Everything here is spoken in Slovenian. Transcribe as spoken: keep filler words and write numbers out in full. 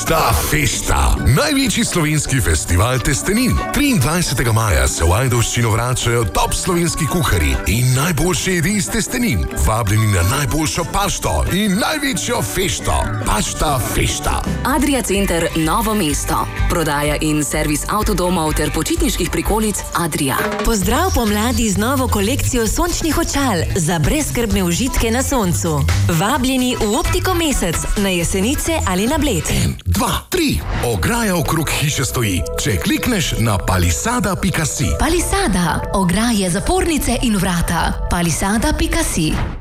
Pašta Fešta. Največji slovenski festival testenin. triindvajsetega maja se v Ajdovščino vračajo top slovenski kuharji in najboljše jedi iz testenin. Vabljeni na najboljšo pašto in največjo fešto. Pašta Fešta. Adria Center Novo mesto. Prodaja in servis avtodomov ter počitniških prikolic Adria. Pozdrav pomladi z novo kolekcijo sončnih očal za brezskrbne užitke na soncu. Vabljeni v Optiko Mesec na Jesenice ali na Bled. En, dva, tri. Ograja okrog hiše stoji, če klikneš na palisada pika si. Palisada. Ograje, zapornice in vrata. palisada pika si.